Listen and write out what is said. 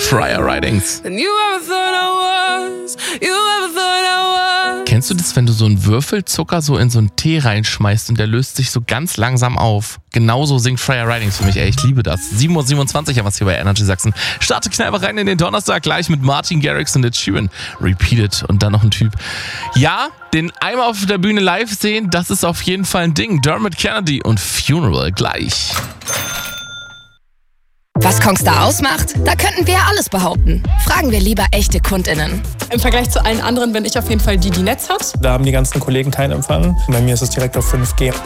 Friar Ridings. Kennst du das, wenn du so einen Würfelzucker so in so einen Tee reinschmeißt und der löst sich so ganz langsam auf? Genauso singt Friar Ridings für mich, ey, ich liebe das. 7:27 Uhr haben wir es hier bei Energy Sachsen. Starte Kneipe rein in den Donnerstag, gleich mit Martin Garrix und Ed Sheeran. Repeated und dann noch ein Typ. Ja, den einmal auf der Bühne live sehen, das ist auf jeden Fall ein Ding. Dermot Kennedy und Funeral gleich. Was Kongstar ausmacht? Da könnten wir ja alles behaupten. Fragen wir lieber echte KundInnen. Im Vergleich zu allen anderen bin ich auf jeden Fall die Netz hat. Da haben die ganzen Kollegen keinen Empfang. Bei mir ist es direkt auf 5G.